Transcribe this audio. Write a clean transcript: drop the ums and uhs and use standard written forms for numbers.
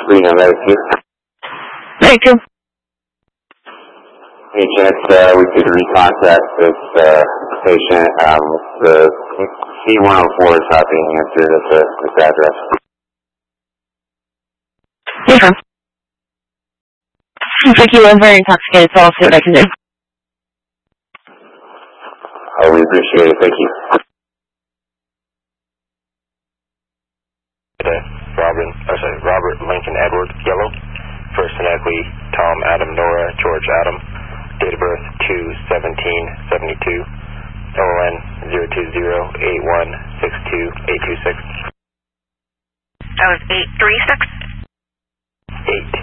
Reno, Medic 2. Medic 2. Any chance we could recontact this patient? The C-104 is not being answered at this address. Yes, sir. Seems like you are very intoxicated, so I'll see what I can do. Oh, we appreciate it. Thank you. Robert Lincoln Edward Yellow. First phonetically Tom Adam Nora George Adam. Date of birth 2/17/72. LN 020-8162-826. That was 836? 826.